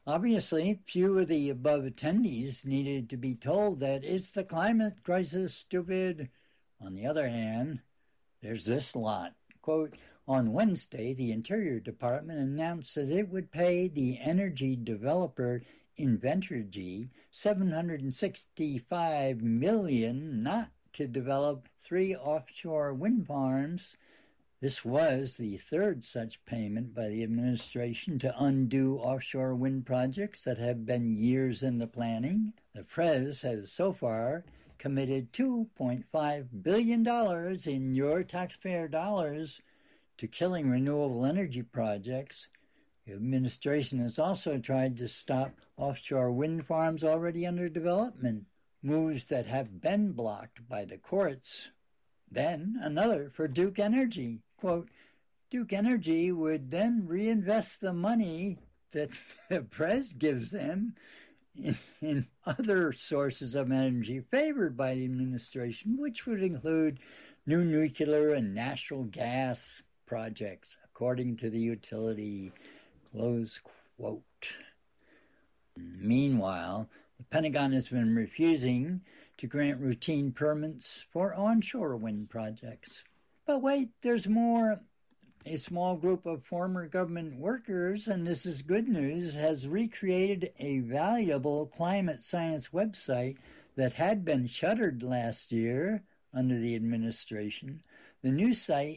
Obviously, few of the above attendees needed to be told that it's the climate crisis, stupid. On the other hand, there's this lot. Quote, on Wednesday, the Interior Department announced that it would pay the energy developer Inventurgy $765 million not to develop 3 offshore wind farms. This was the third such payment by the administration to undo offshore wind projects that have been years in the planning. The Prez has so far committed $2.5 billion in your taxpayer dollars to killing renewable energy projects. The administration has also tried to stop offshore wind farms already under development, moves that have been blocked by the courts. Then another for Duke Energy. Quote, Duke Energy would then reinvest the money that the press gives them in other sources of energy favored by the administration, which would include new nuclear and natural gas projects, according to the utility. Close quote. Meanwhile, the Pentagon has been refusing to grant routine permits for onshore wind projects. But wait, there's more. A small group of former government workers, and this is good news, has recreated a valuable climate science website that had been shuttered last year under the administration. The new site,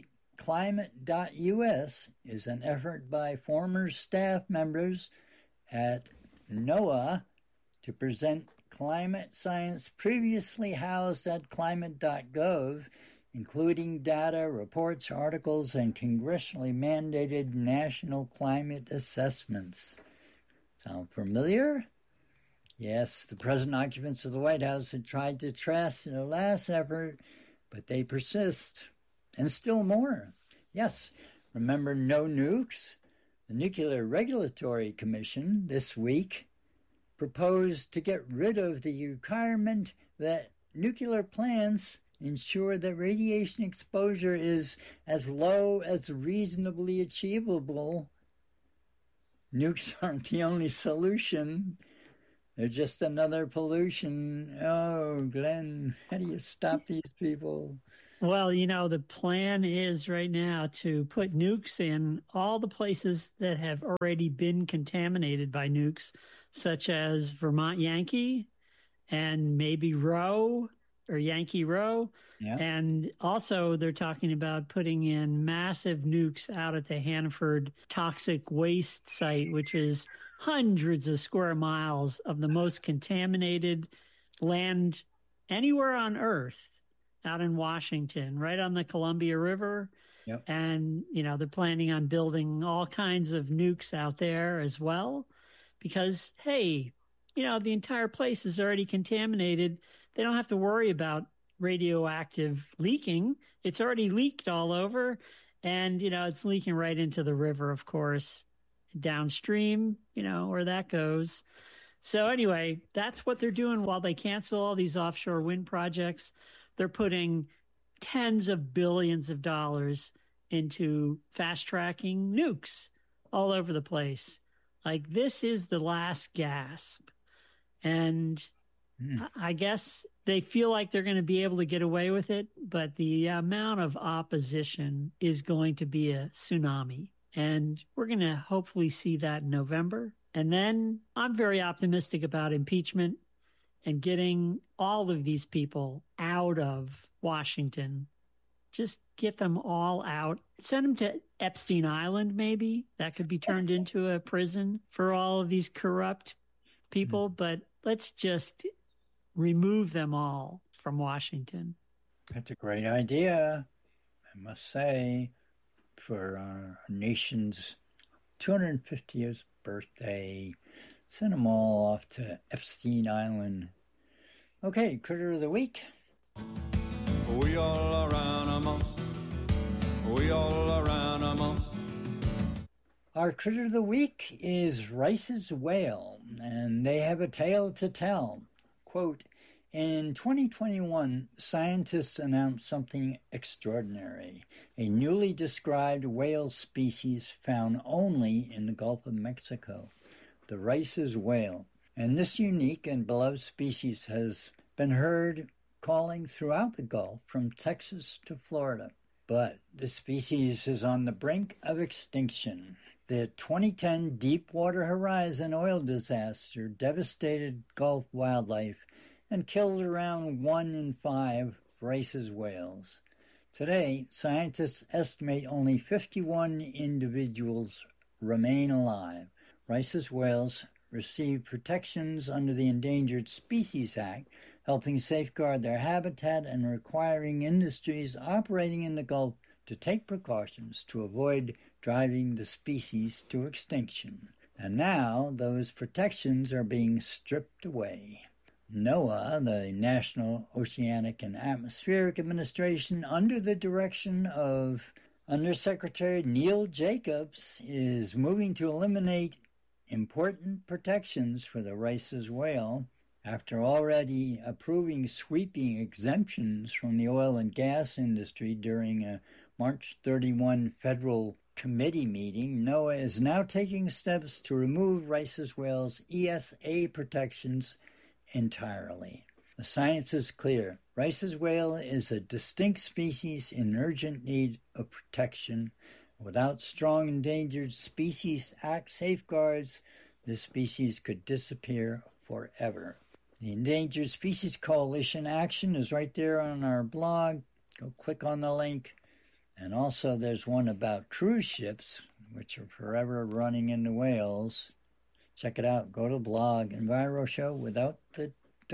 climate.us, is an effort by former staff members at NOAA to present climate science previously housed at climate.gov, including data, reports, articles, and congressionally mandated national climate assessments. Sound familiar? Yes, the present occupants of the White House had tried to trash their last effort, but they persist. And still more. Yes, remember no nukes? The Nuclear Regulatory Commission this week proposed to get rid of the requirement that nuclear plants ensure that radiation exposure is as low as reasonably achievable. Nukes aren't the only solution. They're just another pollution. Oh, Glenn, how do you stop these people? Well, the plan is right now to put nukes in all the places that have already been contaminated by nukes, such as Vermont Yankee and maybe Roe or Yankee Row. Yeah. And also they're talking about putting in massive nukes out at the Hanford toxic waste site, which is hundreds of square miles of the most contaminated land anywhere on Earth. Out in Washington, right on the Columbia River. Yep. And, they're planning on building all kinds of nukes out there as well because, hey, the entire place is already contaminated. They don't have to worry about radioactive leaking. It's already leaked all over and, it's leaking right into the river, of course, downstream, where that goes. So anyway, that's what they're doing while they cancel all these offshore wind projects. They're putting tens of billions of dollars into fast-tracking nukes all over the place. Like, this is the last gasp. And I guess they feel like they're going to be able to get away with it, but the amount of opposition is going to be a tsunami. And we're going to hopefully see that in November. And then I'm very optimistic about impeachment and getting all of these people out of Washington. Just get them all out. Send them to Epstein Island, maybe. That could be turned into a prison for all of these corrupt people. But let's just remove them all from Washington. That's a great idea, I must say, for our nation's 250th birthday. Send them all off to Epstein Island. Okay, Critter of the Week. We all around a mouse. We all around a mouse. Our Critter of the Week is Rice's Whale, and they have a tale to tell. Quote, in 2021, scientists announced something extraordinary, a newly described whale species found only in the Gulf of Mexico. the Rice's whale. And this unique and beloved species has been heard calling throughout the Gulf from Texas to Florida. But the species is on the brink of extinction. The 2010 Deepwater Horizon oil disaster devastated Gulf wildlife and killed around 1 in 5 Rice's whales. Today, scientists estimate only 51 individuals remain alive. Rice's whales receive protections under the Endangered Species Act, helping safeguard their habitat and requiring industries operating in the Gulf to take precautions to avoid driving the species to extinction. And now those protections are being stripped away. NOAA, the National Oceanic and Atmospheric Administration, under the direction of Undersecretary Neil Jacobs, is moving to eliminate important protections for the Rice's whale after already approving sweeping exemptions from the oil and gas industry during a March 31 federal committee meeting. NOAA is now taking steps to remove Rice's whale's ESA protections entirely. The science is clear. Rice's whale is a distinct species in urgent need of protection. Without strong Endangered Species Act safeguards, this species could disappear forever. The Endangered Species Coalition action is right there on our blog. Go click on the link. And also there's one about cruise ships, which are forever running into whales. Check it out. Go to the blog, EnviroShow without the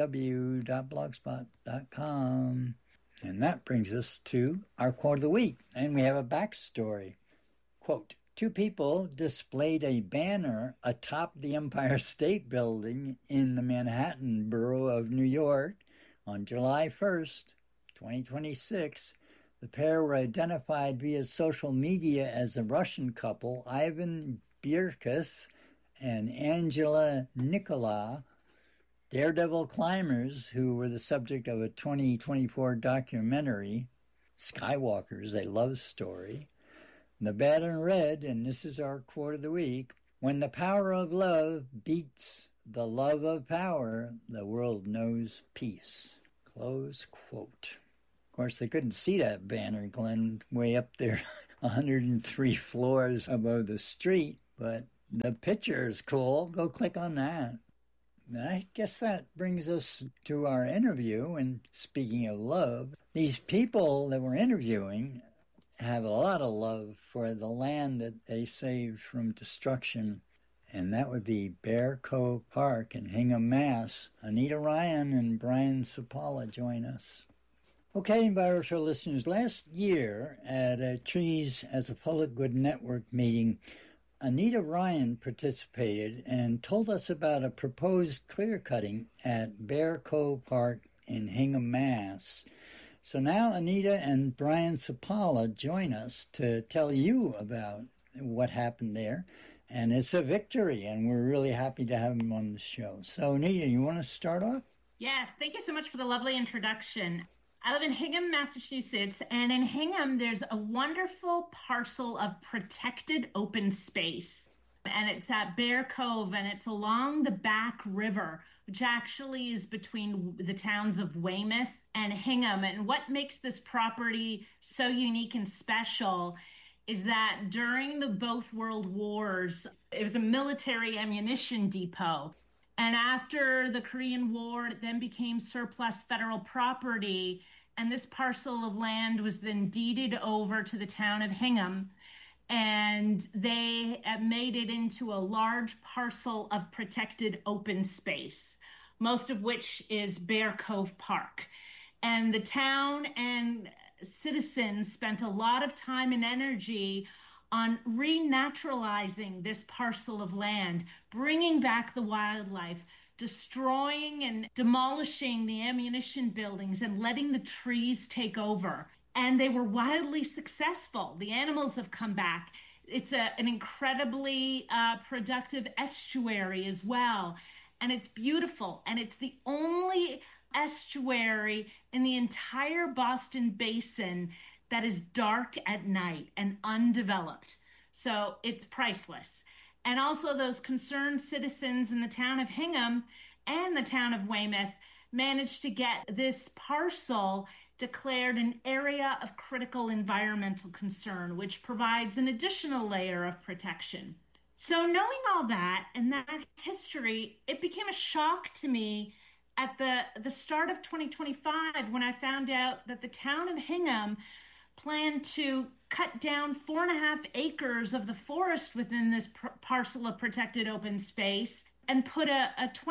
w.blogspot.com. And that brings us to our quote of the week. And we have a backstory. Quote, 2 people displayed a banner atop the Empire State Building in the Manhattan borough of New York on July 1st, 2026. The pair were identified via social media as the Russian couple Ivan Bierkus and Angela Nicola, daredevil climbers who were the subject of a 2024 documentary, Skywalkers, a Love Story. The banner read, and this is our quote of the week, "When the power of love beats the love of power, the world knows peace." Close quote. Of course, they couldn't see that banner, Glenn, way up there, 103 floors above the street, but the picture is cool. Go click on that. I guess that brings us to our interview. And speaking of love, these people that we're interviewing have a lot of love for the land that they saved from destruction, and that would be Bear Cove Park in Hingham, Mass. Anita Ryan and Brian Sapala join us. Okay, EnviroShow listeners, last year at a Trees as a Public Good Network meeting, Anita Ryan participated and told us about a proposed clear-cutting at Bear Cove Park in Hingham, Mass. So now Anita and Brian Sapala join us to tell you about what happened there. And it's a victory, and we're really happy to have them on the show. So Anita, you want to start off? Yes, thank you so much for the lovely introduction. I live in Hingham, Massachusetts, and in Hingham, there's a wonderful parcel of protected open space. And it's at Bear Cove, and it's along the Back River, which actually is between the towns of Weymouth and Hingham. And what makes this property so unique and special is that during both World Wars, it was a military ammunition depot. And after the Korean War, it then became surplus federal property. And this parcel of land was then deeded over to the town of Hingham. And they made it into a large parcel of protected open space, most of which is Bear Cove Park. And the town and citizens spent a lot of time and energy on renaturalizing this parcel of land, bringing back the wildlife, destroying and demolishing the ammunition buildings and letting the trees take over. And they were wildly successful. The animals have come back. It's an incredibly productive estuary as well. And it's beautiful. And it's the only estuary in the entire Boston Basin that is dark at night and undeveloped. So it's priceless. And also those concerned citizens in the town of Hingham and the town of Weymouth managed to get this parcel declared an area of critical environmental concern, which provides an additional layer of protection. So knowing all that and that history, it became a shock to me at the start of 2025 when I found out that the town of Hingham planned to cut down 4.5 acres of the forest within this parcel of protected open space and put a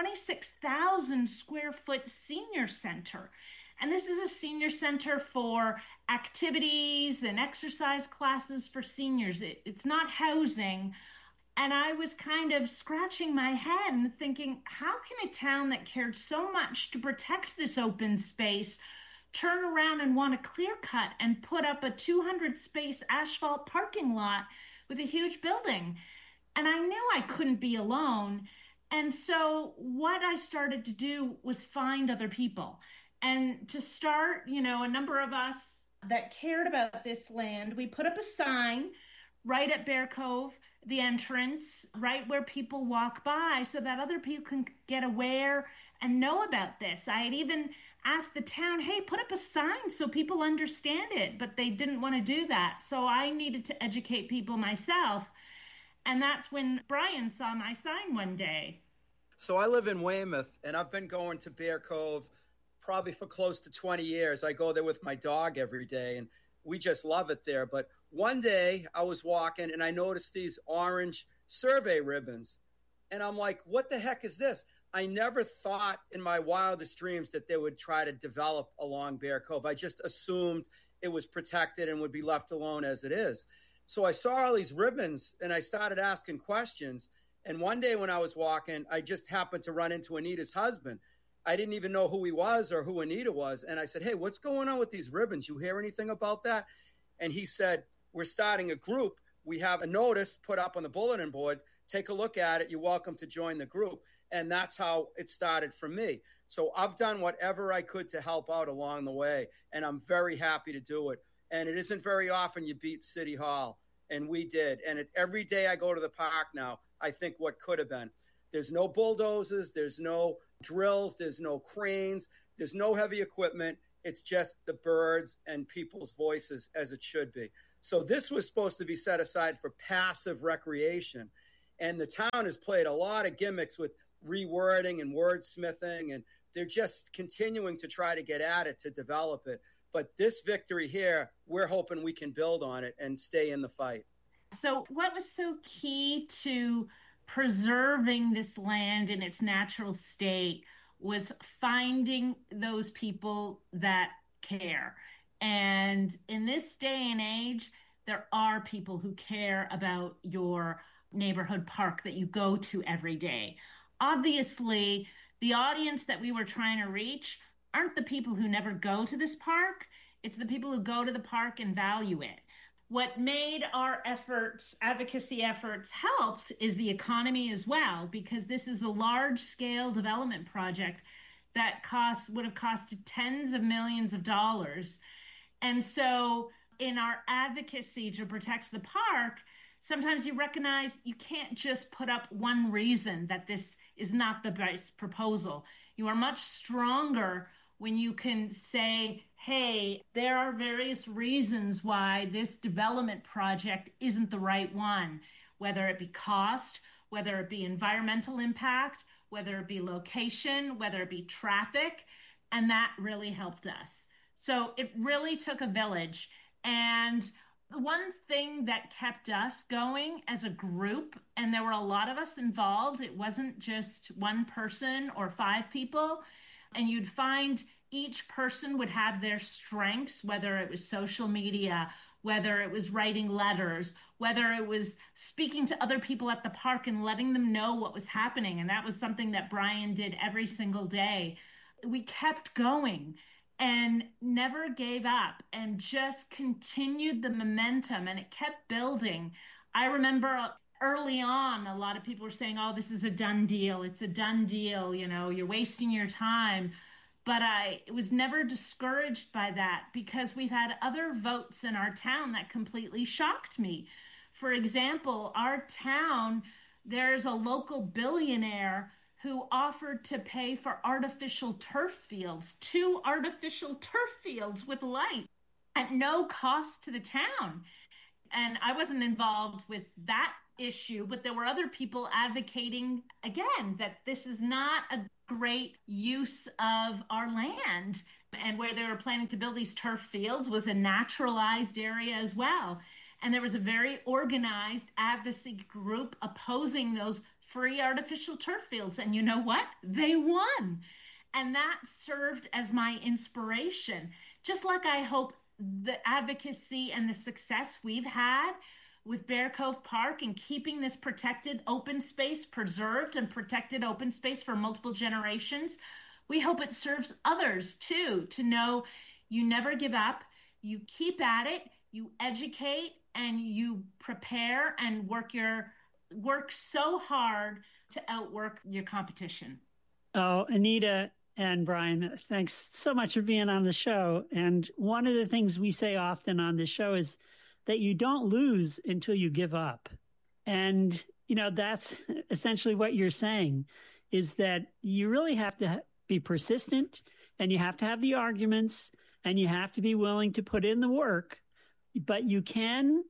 26,000 square foot senior center. And this is a senior center for activities and exercise classes for seniors. It's not housing. And I was kind of scratching my head and thinking, how can a town that cared so much to protect this open space turn around and want to clear cut and put up a 200 space asphalt parking lot with a huge building? And I knew I couldn't be alone. And so what I started to do was find other people. And to start, a number of us that cared about this land, we put up a sign right at Bear Cove, the entrance, right where people walk by, so that other people can get aware and know about this. I had even asked the town, hey, put up a sign so people understand it, but they didn't want to do that. So I needed to educate people myself. And that's when Brian saw my sign one day. So I live in Weymouth, and I've been going to Bear Cove probably for close to 20 years. I go there with my dog every day, and we just love it there. But one day I was walking, and I noticed these orange survey ribbons. And I'm like, what the heck is this? I never thought in my wildest dreams that they would try to develop along Bear Cove. I just assumed it was protected and would be left alone as it is. So I saw all these ribbons, and I started asking questions. And one day when I was walking, I just happened to run into Anita's husband. I didn't even know who he was or who Anita was. And I said, hey, what's going on with these ribbons? You hear anything about that? And he said, we're starting a group. We have a notice put up on the bulletin board. Take a look at it. You're welcome to join the group. And that's how it started for me. So I've done whatever I could to help out along the way. And I'm very happy to do it. And it isn't very often you beat City Hall. And we did. And every day I go to the park now, I think what could have been. There's no bulldozers. There's no drills. There's no cranes. There's no heavy equipment. It's just the birds and people's voices as it should be. So this was supposed to be set aside for passive recreation. And the town has played a lot of gimmicks with rewording and wordsmithing, and they're just continuing to try to get at it to develop it. But this victory here, we're hoping we can build on it and stay in the fight. So what was so key to preserving this land in its natural state was finding those people that care. And in this day and age, there are people who care about your neighborhood park that you go to every day. Obviously, the audience that we were trying to reach aren't the people who never go to this park. It's the people who go to the park and value it. What made our efforts, advocacy efforts, helped is the economy as well, because this is a large-scale development project that would have costed tens of millions of dollars. And so in our advocacy to protect the park, sometimes you recognize you can't just put up one reason that this is not the best proposal. You are much stronger when you can say, hey, there are various reasons why this development project isn't the right one, whether it be cost, whether it be environmental impact, whether it be location, whether it be traffic, and that really helped us. So it really took a village. And the one thing that kept us going as a group, and there were a lot of us involved, it wasn't just one person or 5 people, and you'd find each person would have their strengths, whether it was social media, whether it was writing letters, whether it was speaking to other people at the park and letting them know what was happening. And that was something that Brian did every single day. We kept going and never gave up and just continued the momentum, and it kept building. I remember early on, a lot of people were saying, oh, this is a done deal. It's a done deal. You're wasting your time. But I was never discouraged by that, because we've had other votes in our town that completely shocked me. For example, our town There's a local billionaire who offered to pay for artificial turf fields, 2 artificial turf fields with light at no cost to the town. And I wasn't involved with that issue, but there were other people advocating again that this is not a great use of our land. And where they were planning to build these turf fields was a naturalized area as well. And there was a very organized advocacy group opposing those free artificial turf fields. And you know what? They won. And that served as my inspiration. Just like I hope the advocacy and the success we've had with Bear Cove Park and keeping this protected open space preserved and protected open space for multiple generations, we hope it serves others too, to know you never give up, you keep at it, you educate, and you prepare and work so hard to outwork your competition. Oh, Anita and Brian, thanks so much for being on the show. And one of the things we say often on the show is that you don't lose until you give up. And, that's essentially what you're saying, is that you really have to be persistent, and you have to have the arguments, and you have to be willing to put in the work, but you can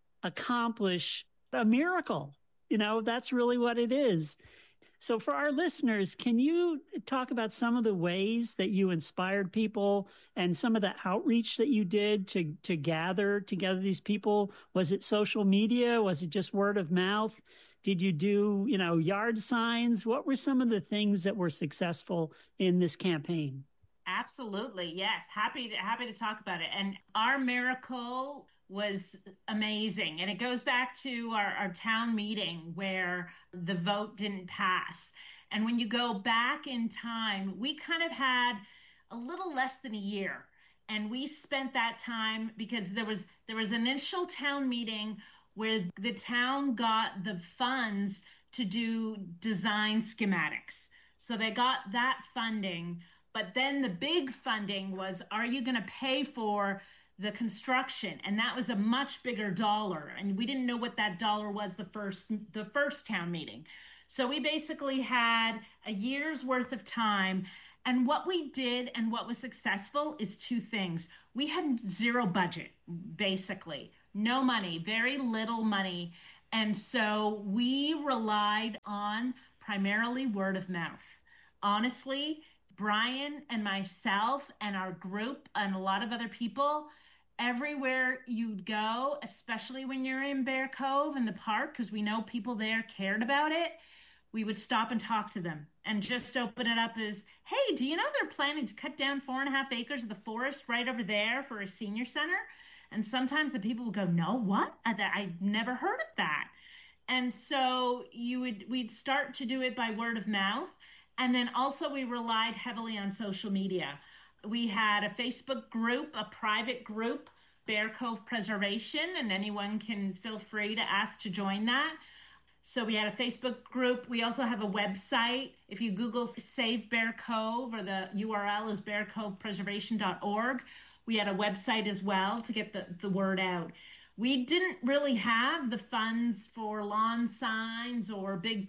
accomplish a miracle. That's really what it is. So for our listeners, can you talk about some of the ways that you inspired people and some of the outreach that you did to gather together these people? Was it social media? Was it just word of mouth? Did you do, yard signs? What were some of the things that were successful in this campaign? Absolutely. Yes. Happy to talk about it. And our miracle was amazing. And it goes back to our town meeting where the vote didn't pass. And when you go back in time, we kind of had a little less than a year. And we spent that time because there was an initial town meeting where the town got the funds to do design schematics. So they got that funding. But then the big funding was, are you going to pay for the construction? And that was a much bigger dollar. And we didn't know what that dollar was the first town meeting. So we basically had a year's worth of time. And what we did and what was successful is 2 things. We had 0 budget, basically. No money, very little money. And so we relied on primarily word of mouth. Honestly, Brian and myself and our group and a lot of other people, everywhere you'd go, especially when you're in Bear Cove and the park, because we know people there cared about it, we would stop and talk to them and just open it up as, hey, do you know they're planning to cut down 4.5 acres of the forest right over there for a senior center? And sometimes the people would go, no, what? I'd never heard of that. And so we'd start to do it by word of mouth. And then also we relied heavily on social media. We had a Facebook group, a private group, Bear Cove Preservation, and anyone can feel free to ask to join that. So we had a Facebook group. We also have a website. If you Google Save Bear Cove, or the URL is bearcovepreservation.org, we had a website as well to get the word out. We didn't really have the funds for lawn signs or big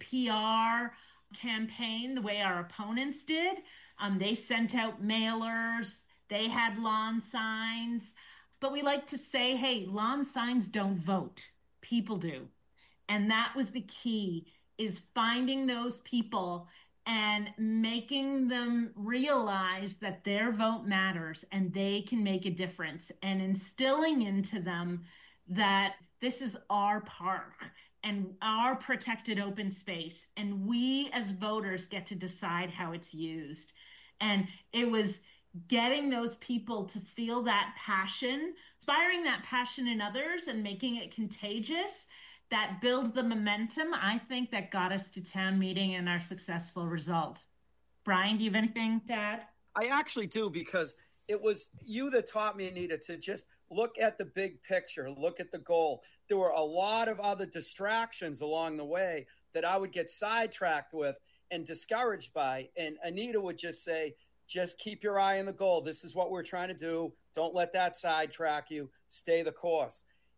PR campaign the way our opponents did. They sent out mailers, they had lawn signs, but we like to say, hey, lawn signs don't vote, people do. And that was the key, is finding those people and making them realize that their vote matters and they can make a difference, and instilling into them that this is our park and our protected open space, and we as voters get to decide how it's used. And it was getting those people to feel that passion, inspiring that passion in others and making it contagious, that builds the momentum, I think, that got us to town meeting and our successful result. Brian, do you have anything to add? I actually do, because it was you that taught me, Anita, to just look at the big picture, look at the goal. There were a lot of other distractions along the way that I would get sidetracked with and discouraged by. And Anita would just say, just keep your eye on the goal. This is what we're trying to do. Don't let that sidetrack you. Stay the course.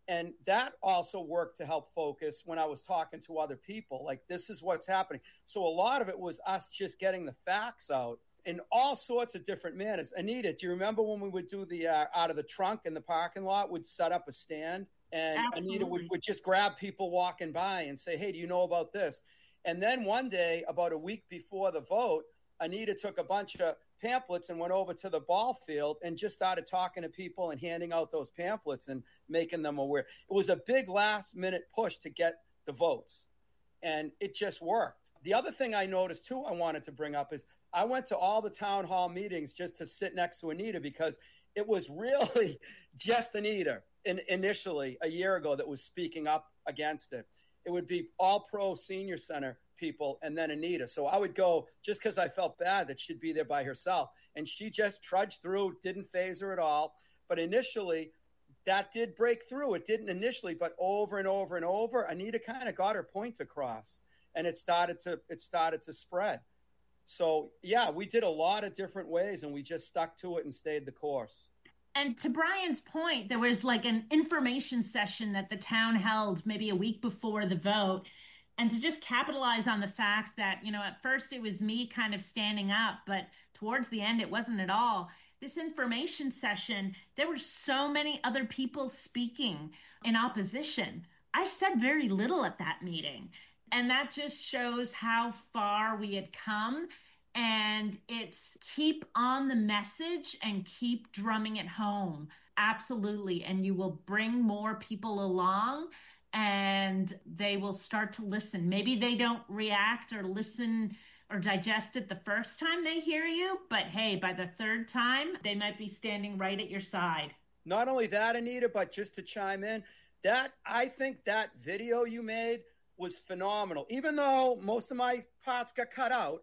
And that also worked to help focus when I was talking to other people. Like, this is what's happening. So a lot of it was us just getting the facts out in all sorts of different manners. Anita, do you remember when we would do the out of the trunk in the parking lot, would set up a stand? And Absolutely. Anita would just grab people walking by and say, hey, do you know about this? And then one day, about a week before the vote, Anita took a bunch of pamphlets and went over to the ball field and just started talking to people and handing out those pamphlets and making them aware. It was a big last minute push to get the votes. And it just worked. The other thing I noticed too, I wanted to bring up is I went to all the town hall meetings just to sit next to Anita because it was really just Anita initially a year ago that was speaking up against it. It would be all pro senior center people and then Anita. So I would go just because I felt bad that she'd be there by herself. And she just trudged through, didn't phase her at all. But initially, that did break through. It didn't initially, but over and over and over, Anita kind of got her point across, and it started to spread. So yeah, we did a lot of different ways, and we just stuck to it and stayed the course. And to Brian's point, there was like an information session that the town held maybe a week before the vote. And to just capitalize on the fact that, at first it was me kind of standing up, but towards the end, it wasn't at all. This information session, there were so many other people speaking in opposition. I said very little at that meeting. And that just shows how far we had come. And it's keep on the message and keep drumming it home. Absolutely. And you will bring more people along and they will start to listen. Maybe they don't react or listen or digest it the first time they hear you, but hey, by the third time, they might be standing right at your side. Not only that, Anita, but just to chime in, I think that video you made was phenomenal. Even though most of my parts got cut out,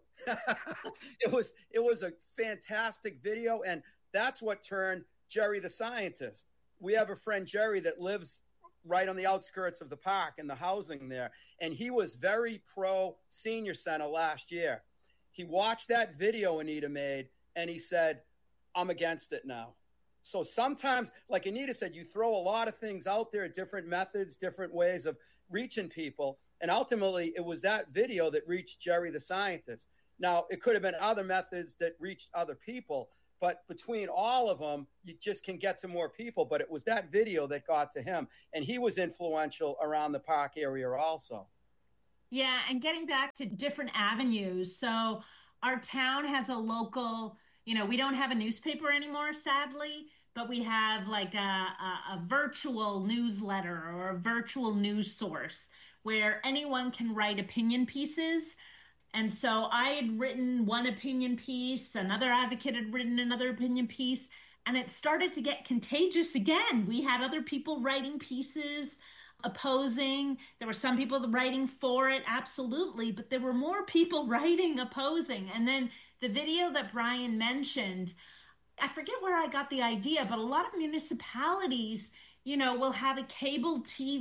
it was a fantastic video, and that's what turned Jerry the scientist. We have a friend, Jerry, that lives right on the outskirts of the park and the housing there. And he was very pro senior center last year. He watched that video Anita made and he said, I'm against it now. So sometimes, like Anita said, you throw a lot of things out there, different methods, different ways of reaching people. And ultimately, it was that video that reached Jerry the scientist. Now, it could have been other methods that reached other people, but between all of them, you just can get to more people. But it was that video that got to him. And he was influential around the park area also. Yeah, and getting back to different avenues. So our town has a local, we don't have a newspaper anymore, sadly, but we have like a virtual newsletter or a virtual news source where anyone can write opinion pieces. And so I had written one opinion piece, another advocate had written another opinion piece, and it started to get contagious again. We had other people writing pieces opposing. There were some people writing for it, absolutely, but there were more people writing opposing. And then the video that Brian mentioned, I forget where I got the idea, but a lot of municipalities, will have a cable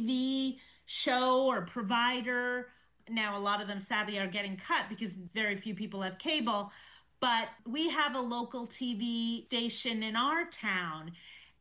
TV show or provider. Now, a lot of them sadly are getting cut because very few people have cable, but we have a local TV station in our town,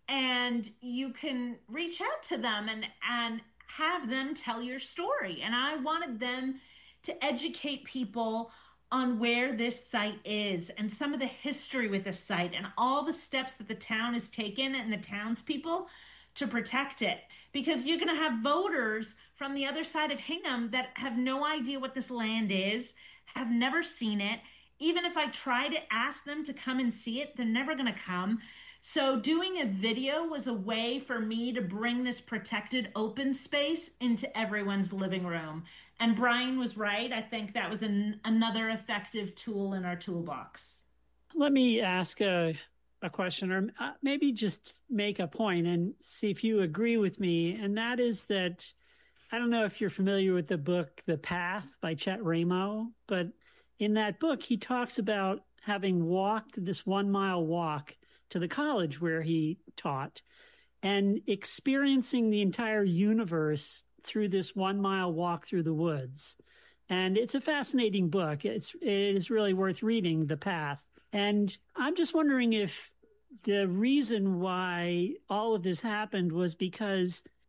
and you can reach out to them and have them tell your story. And I wanted them to educate people on where this site is and some of the history with the site and all the steps that the town has taken and the townspeople to protect it. Because you're going to have voters from the other side of Hingham that have no idea what this land is, have never seen it. Even if I try to ask them to come and see it, they're never going to come. So doing a video was a way for me to bring this protected open space into everyone's living room. And Brian was right. I think that was another effective tool in our toolbox. Let me ask a question, or maybe just make a point and see if you agree with me. And that is that, I don't know if you're familiar with the book, The Path by Chet Ramo, but in that book, he talks about having walked this 1 mile walk to the college where he taught and experiencing the entire universe through this 1 mile walk through the woods. And it's a fascinating book. It is really worth reading, The Path. And I'm just wondering if the reason why all of this happened was because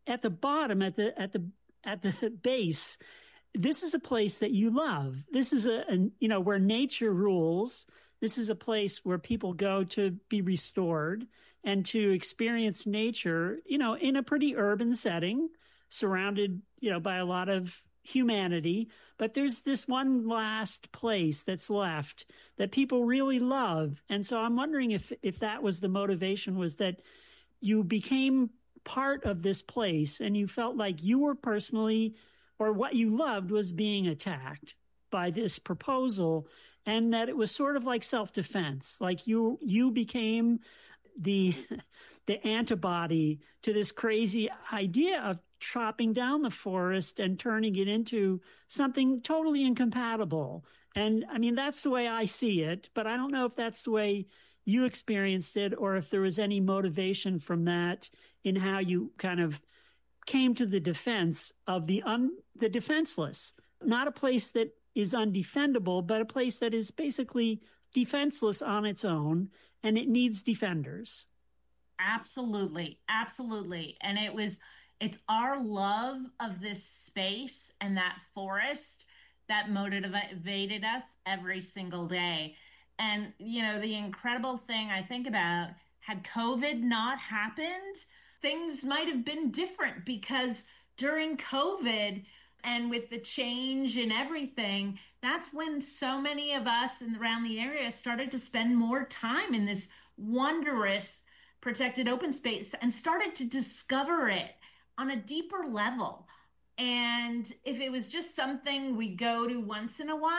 at the bottom, at the base, this is a place that you love. This is where nature rules. This is a place where people go to be restored and to experience nature, in a pretty urban setting, surrounded, by a lot of humanity. But there's this one last place that's left that people really love. And so I'm wondering if that was the motivation, was that you became part of this place and you felt like you were personally, or what you loved was being attacked by this proposal, and that it was sort of like self-defense. Like you became the antibody to this crazy idea of chopping down the forest and turning it into something totally incompatible. And I mean, that's the way I see it, but I don't know if that's the way you experienced it, or if there was any motivation from that in how you kind of came to the defense of the defenseless. Not a place that is undefendable, but a place that is basically defenseless on its own, and it needs defenders. Absolutely. Absolutely. And it's our love of this space and that forest that motivated us every single day. And, the incredible thing I think about, had COVID not happened, things might have been different, because during COVID and with the change in everything, that's when so many of us around the area started to spend more time in this wondrous protected open space and started to discover it on a deeper level. And if it was just something we go to once in a while,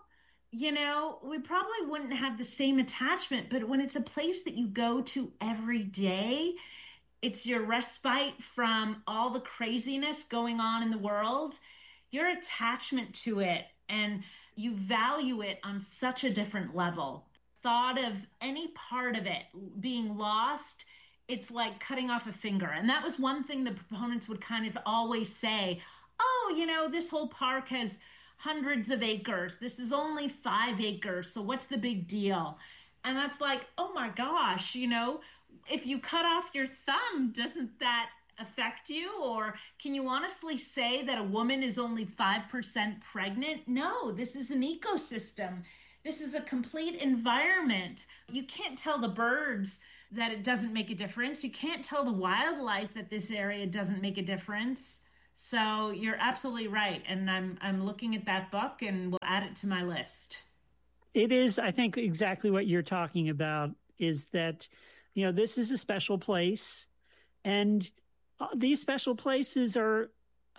we probably wouldn't have the same attachment. But when it's a place that you go to every day, it's your respite from all the craziness going on in the world, your attachment to it, and you value it on such a different level. Thought of any part of it being lost, it's like cutting off a finger. And that was one thing the proponents would kind of always say, oh, this whole park has hundreds of acres. This is only 5 acres. So what's the big deal? And that's like, oh my gosh, if you cut off your thumb, doesn't that affect you? Or can you honestly say that a woman is only 5% pregnant? No, this is an ecosystem. This is a complete environment. You can't tell the birds that it doesn't make a difference. You can't tell the wildlife that this area doesn't make a difference. So you're absolutely right. And I'm looking at that book and we'll add it to my list. It is, I think, exactly what you're talking about, is that, this is a special place. And these special places are,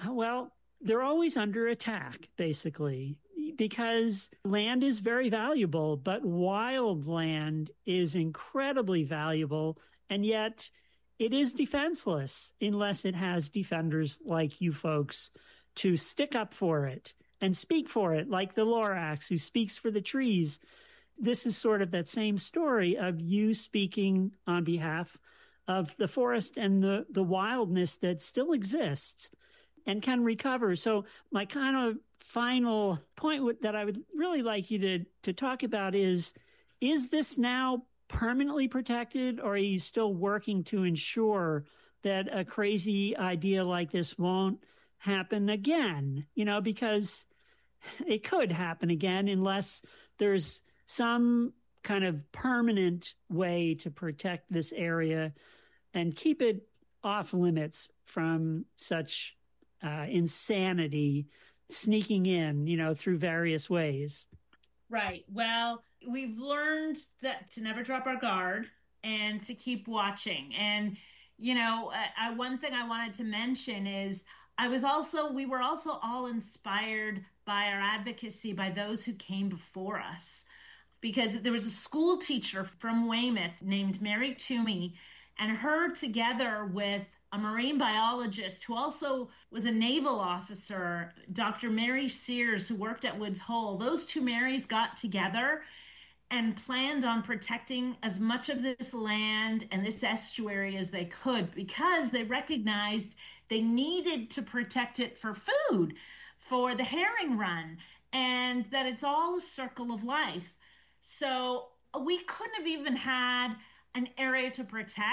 they're always under attack, basically, because land is very valuable, but wild land is incredibly valuable. And yet it is defenseless unless it has defenders like you folks to stick up for it and speak for it, like the Lorax who speaks for the trees. This is sort of that same story of you speaking on behalf of the forest and the wildness that still exists and can recover. So my kind of final point that I would really like you to talk about is this now permanently protected, or are you still working to ensure that a crazy idea like this won't happen again? Because it could happen again unless there's some kind of permanent way to protect this area and keep it off limits from such insanity sneaking in, through various ways. Right. Well, we've learned that to never drop our guard and to keep watching. And, one thing I wanted to mention is we were also all inspired by our advocacy by those who came before us, because there was a school teacher from Weymouth named Mary Toomey, and her, together with a marine biologist who also was a naval officer, Dr. Mary Sears, who worked at Woods Hole, those two Marys got together and planned on protecting as much of this land and this estuary as they could, because they recognized they needed to protect it for food, for the herring run, and that it's all a circle of life. So we couldn't have even had an area to protect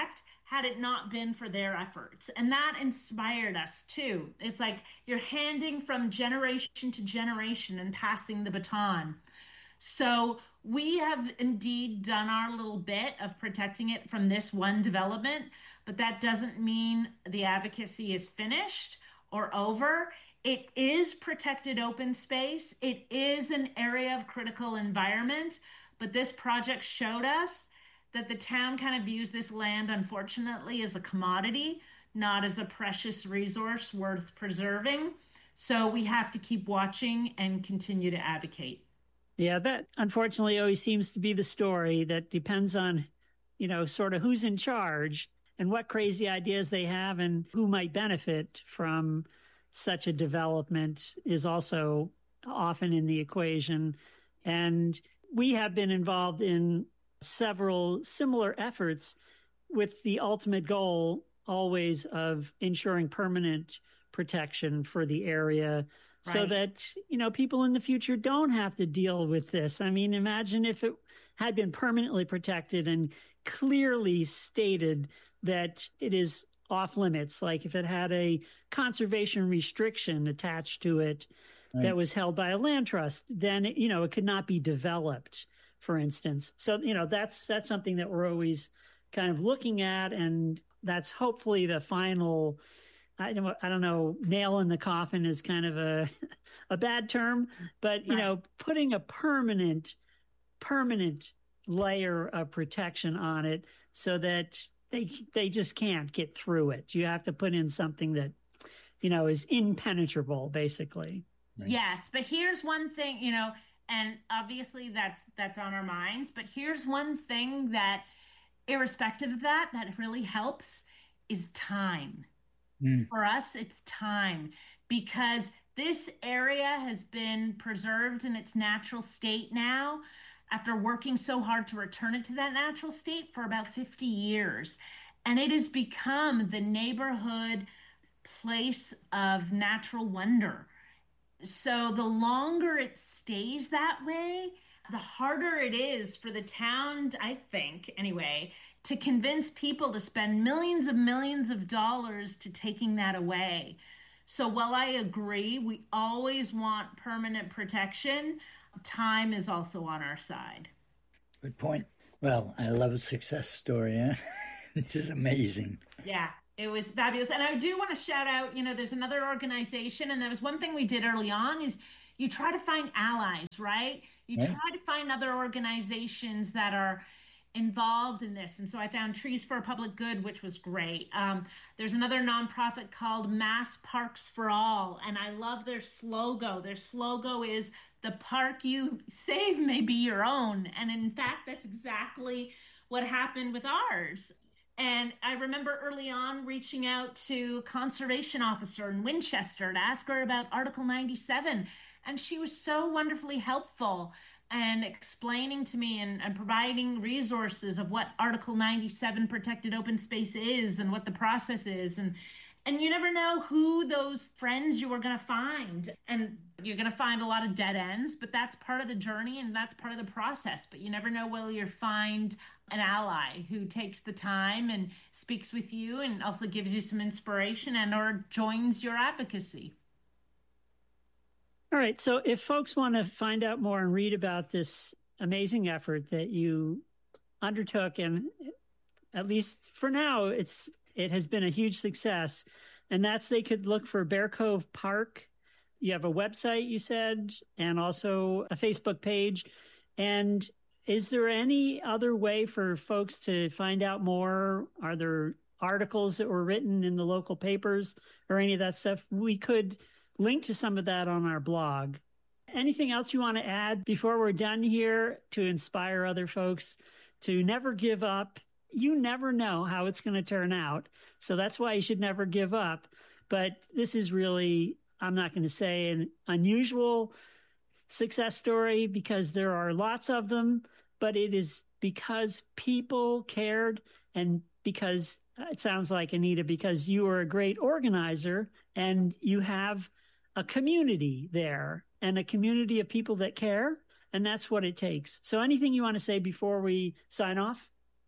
had it not been for their efforts. And that inspired us too. It's like you're handing from generation to generation and passing the baton. So we have indeed done our little bit of protecting it from this one development, but that doesn't mean the advocacy is finished or over. It is protected open space. It is an area of critical environment, but this project showed us that the town kind of views this land, unfortunately, as a commodity, not as a precious resource worth preserving. So we have to keep watching and continue to advocate. Yeah, that unfortunately always seems to be the story. That depends on, sort of who's in charge and what crazy ideas they have and who might benefit from such a development is also often in the equation. And we have been involved in several similar efforts with the ultimate goal always of ensuring permanent protection for the area. Right. So that, people in the future don't have to deal with this. I mean, imagine if it had been permanently protected and clearly stated that it is off limits, like if it had a conservation restriction attached to it right. that was held by a land trust, then, it could not be developed, for instance. So, that's something that we're always kind of looking at. And that's hopefully the final, I don't know, nail in the coffin is kind of a bad term, but, right. Putting a permanent layer of protection on it so that they just can't get through it. You have to put in something that, is impenetrable, basically. Right. Yes, but here's one thing, and obviously that's on our minds, but here's one thing that, irrespective of that really helps is time. For us, it's time, because this area has been preserved in its natural state now after working so hard to return it to that natural state for about 50 years. And it has become the neighborhood place of natural wonder. So the longer it stays that way, the harder it is for the town, I think, anyway, to convince people to spend millions of dollars to taking that away. So while I agree, we always want permanent protection, time is also on our side. Good point. Well, I love a success story. Huh? It is amazing. Yeah, it was fabulous. And I do want to shout out, there's another organization, and that was one thing we did early on is you try to find allies, right? You try to find other organizations that are involved in this. And so I found Trees for a Public Good, which was great. There's another nonprofit called Mass Parks for All, and I love their slogan. Their slogan is, "The park you save may be your own." And in fact, that's exactly what happened with ours. And I remember early on reaching out to a conservation officer in Winchester to ask her about Article 97. And she was so wonderfully helpful and explaining to me and providing resources of what Article 97 protected open space is and what the process is. And you never know who those friends you are going to find. And you're going to find a lot of dead ends, but that's part of the journey and that's part of the process. But you never know whether you'll find an ally who takes the time and speaks with you and also gives you some inspiration and or joins your advocacy. All right. So if folks want to find out more and read about this amazing effort that you undertook, and at least for now, it has been a huge success, and that's they could look for Bear Cove Park. You have a website, you said, and also a Facebook page. And is there any other way for folks to find out more? Are there articles that were written in the local papers or any of that stuff? We could link to some of that on our blog. Anything else you want to add before we're done here to inspire other folks to never give up? You never know how it's going to turn out. So that's why you should never give up. But this is really, I'm not going to say an unusual success story because there are lots of them, but it is because people cared and because it sounds like, Anita, because you are a great organizer and you have a community there and a community of people that care. And that's what it takes. So anything you want to say before we sign off?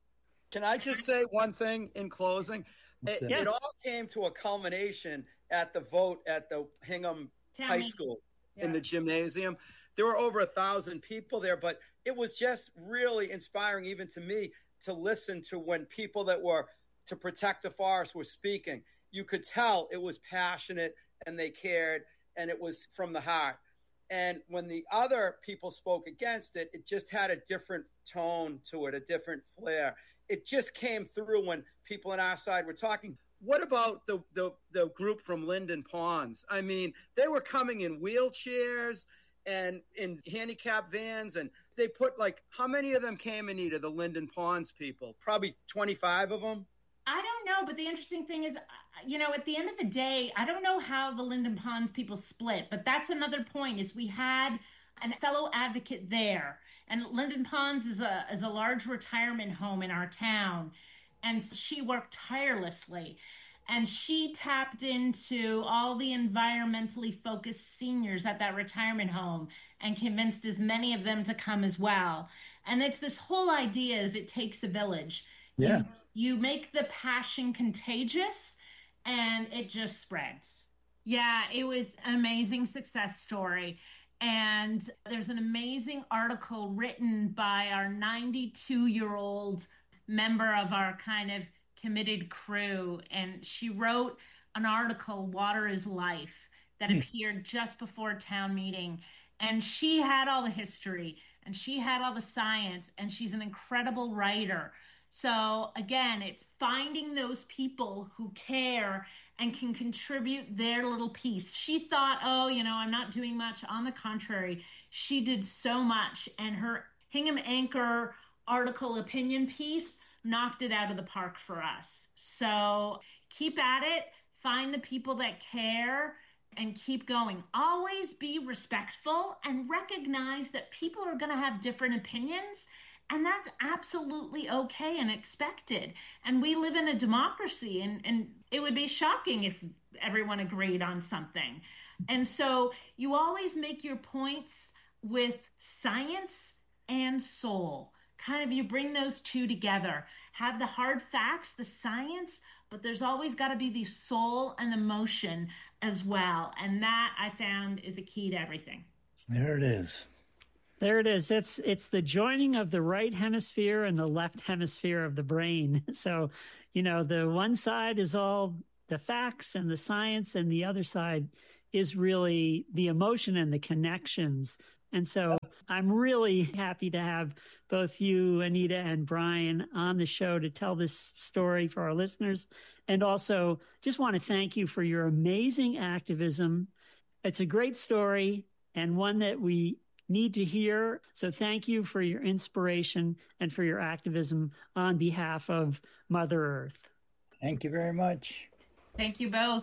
Can I just say one thing in closing? Yeah. It all came to a culmination at the vote at the Hingham High School in the gymnasium. There were over 1,000 people there, but it was just really inspiring even to me to listen to when people that were to protect the forest were speaking. You could tell it was passionate and they cared and it was from the heart. And when the other people spoke against it, it just had a different tone to it, a different flair. It just came through when people on our side were talking. What about the group from Linden Ponds? I mean, they were coming in wheelchairs and in handicap vans, and they put how many of them came, Anita, the Linden Ponds people? Probably 25 of them? I don't know, but the interesting thing is, at the end of the day, I don't know how the Linden Ponds people split, but that's another point is we had a fellow advocate there, and Linden Ponds is a large retirement home in our town, and she worked tirelessly. And she tapped into all the environmentally focused seniors at that retirement home and convinced as many of them to come as well. And it's this whole idea of it takes a village. Yeah. You make the passion contagious and it just spreads. Yeah, it was an amazing success story. And there's an amazing article written by our 92-year-old member of our kind of committed crew, and she wrote an article, Water is Life, that appeared just before town meeting, and she had all the history and she had all the science, and she's an incredible writer. So again, it's finding those people who care and can contribute their little piece. She thought, I'm not doing much. On the contrary, she did so much, and her Hingham Anchor article opinion piece knocked it out of the park for us. So keep at it, find the people that care, and keep going. Always be respectful and recognize that people are going to have different opinions, and that's absolutely okay and expected. And we live in a democracy, and it would be shocking if everyone agreed on something. And so you always make your points with science and soul. Kind of you bring those two together. Have the hard facts, the science, but there's always got to be the soul and the motion as well. And that I found is a key to everything. There it is. There it is. It's the joining of the right hemisphere and the left hemisphere of the brain. So, the one side is all the facts and the science, and the other side is really the emotion and the connections. And so I'm really happy to have both you, Anita, and Brian on the show to tell this story for our listeners. And also just want to thank you for your amazing activism. It's a great story and one that we need to hear. So thank you for your inspiration and for your activism on behalf of Mother Earth. Thank you very much. Thank you both.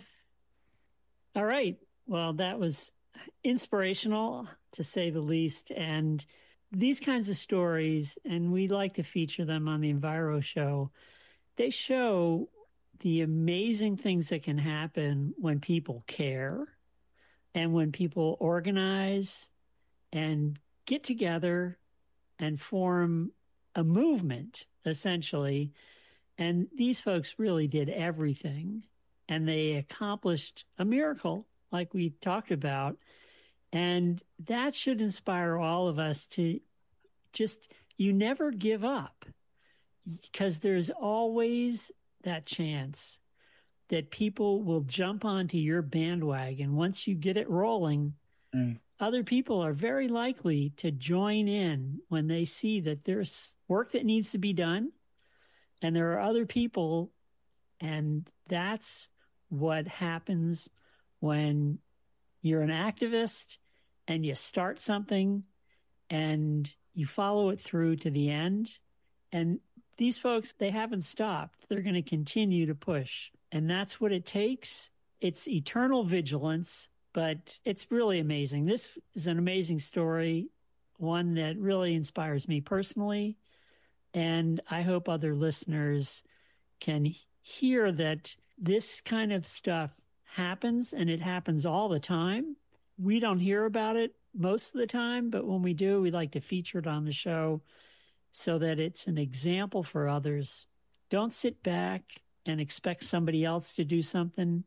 All right. Well, that was inspirational, to say the least. And these kinds of stories, and we like to feature them on the Enviro Show, they show the amazing things that can happen when people care and when people organize and get together and form a movement, essentially. And these folks really did everything, and they accomplished a miracle like we talked about. And that should inspire all of us to just, you never give up, because there's always that chance that people will jump onto your bandwagon. Once you get it rolling, other people are very likely to join in when they see that there's work that needs to be done and there are other people. And that's what happens when you're an activist and you start something and you follow it through to the end. And these folks, they haven't stopped. They're going to continue to push. And that's what it takes. It's eternal vigilance, but it's really amazing. This is an amazing story, one that really inspires me personally. And I hope other listeners can hear that this kind of stuff happens, and it happens all the time. We don't hear about it most of the time, but when we do, we like to feature it on the show so that it's an example for others don't sit back and expect somebody else to do something.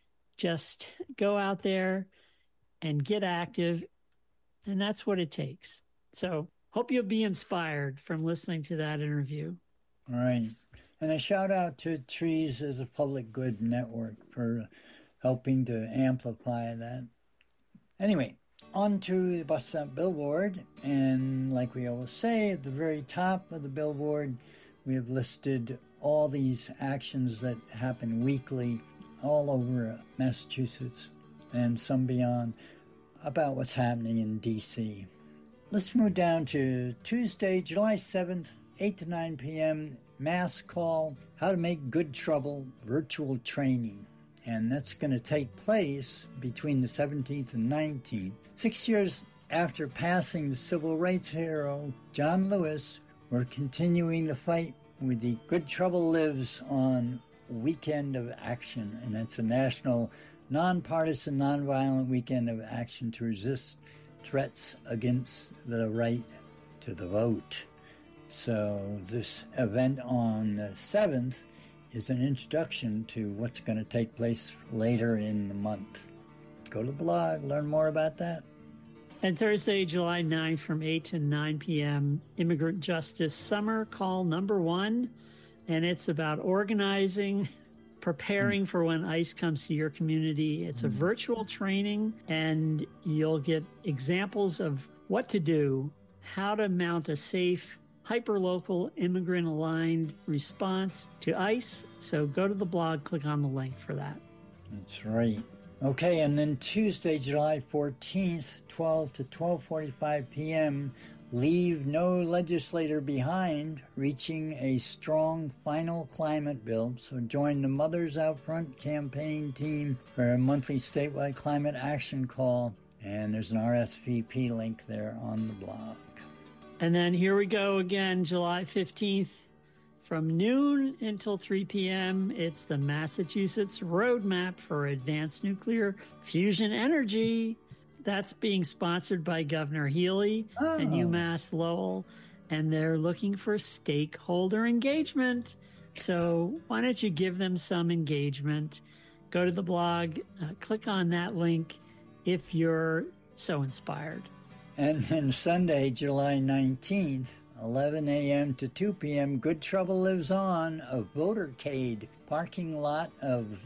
Just go out there and get active, and that's what it takes. So hope you'll be inspired from listening to that interview. All right. And a shout out to Trees as a Public Good Network for helping to amplify that. Anyway, on to the bus stop billboard. And like we always say, at the very top of the billboard, we have listed all these actions that happen weekly all over Massachusetts and some beyond about what's happening in D.C. Let's move down to Tuesday, July 7th, 8 to 9 p.m., Mass Call, How to Make Good Trouble virtual training. And that's going to take place between the 17th and 19th. 6 years after passing the civil rights hero John Lewis, we're continuing the fight with the Good Trouble Lives on Weekend of Action. And that's a national, nonpartisan, nonviolent weekend of action to resist threats against the right to the vote. So this event on the 7th is an introduction to what's going to take place later in the month. Go to the blog, learn more about that. And Thursday, July 9th from 8 to 9 p.m., Immigrant Justice Summer Call number 1. And it's about organizing, preparing for when ICE comes to your community. It's a virtual training, and you'll get examples of what to do, how to mount a safe, hyperlocal, immigrant-aligned response to ICE. So go to the blog, click on the link for that. That's right. Okay, and then Tuesday, July 14th, 12 to 12:45 p.m., Leave No Legislator Behind, reaching a strong final climate bill. So join the Mothers Out Front campaign team for a monthly statewide climate action call. And there's an RSVP link there on the blog. And then here we go again, July 15th, from noon until 3 p.m. It's the Massachusetts Roadmap for Advanced Nuclear Fusion Energy. That's being sponsored by Governor Healy and UMass Lowell, and they're looking for stakeholder engagement. So why don't you give them some engagement? Go to the blog, click on that link if you're so inspired. And then Sunday, July 19th, 11 a.m. to 2 p.m., Good Trouble Lives On, a votercade, parking lot of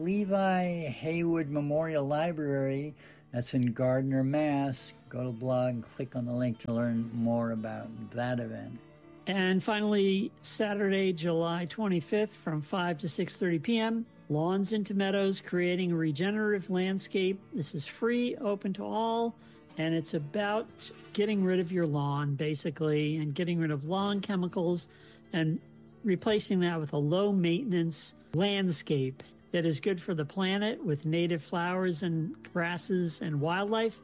Levi Haywood Memorial Library. That's in Gardner, Mass. Go to the blog, click on the link to learn more about that event. And finally, Saturday, July 25th from 5 to 6:30 p.m., Lawns into Meadows, Creating a Regenerative Landscape. This is free, open to all, and it's about getting rid of your lawn, basically, and getting rid of lawn chemicals and replacing that with a low-maintenance landscape that is good for the planet with native flowers and grasses and wildlife.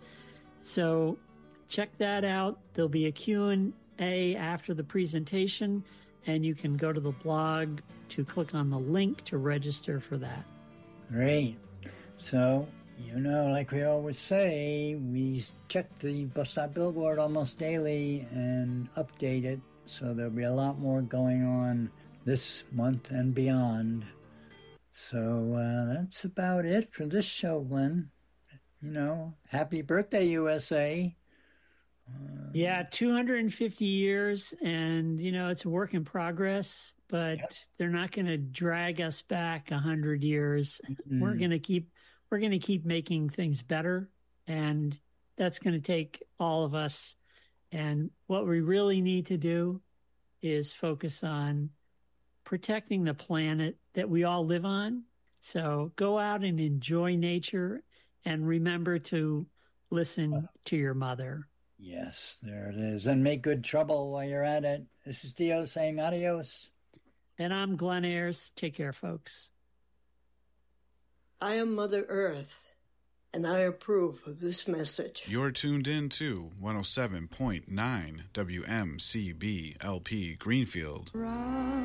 So check that out. There'll be a Q&A after the presentation, and you can go to the blog to click on the link to register for that. Great. So, like we always say, we check the bus stop billboard almost daily and update it. So there'll be a lot more going on this month and beyond. So that's about it for this show, Glenn. Happy birthday, USA. 250 years, and, it's a work in progress, but They're not going to drag us back 100 years. Mm-hmm. We're going to keep making things better, and that's going to take all of us. And what we really need to do is focus on protecting the planet that we all live on. So go out and enjoy nature, and remember to listen to your mother. Yes, there it is. And make good trouble while you're at it. This is Dio saying adios. And I'm Glenn Ayers. Take care, folks. I am Mother Earth, and I approve of this message. You're tuned in to 107.9 WMCB LP Greenfield.